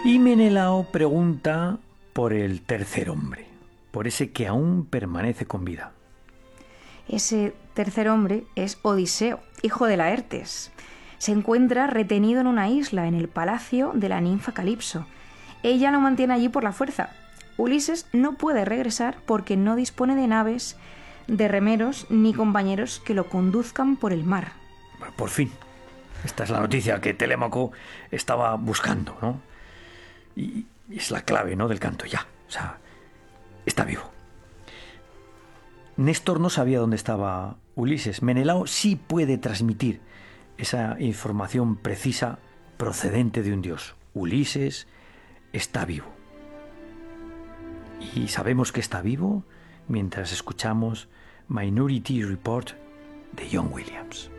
Y Menelao pregunta por el tercer hombre, por ese que aún permanece con vida. Ese tercer hombre es Odiseo, hijo de Laertes. Se encuentra retenido en una isla, en el palacio de la ninfa Calipso. Ella lo mantiene allí por la fuerza. Ulises no puede regresar porque no dispone de naves, de remeros ni compañeros que lo conduzcan por el mar. Bueno, por fin. Esta es la noticia que Telémaco estaba buscando, ¿no? Y es la clave, ¿no?, del canto, ya. O sea, está vivo. Néstor no sabía dónde estaba Ulises. Menelao sí puede transmitir esa información precisa procedente de un dios. Ulises está vivo. Y sabemos que está vivo mientras escuchamos Minority Report de John Williams.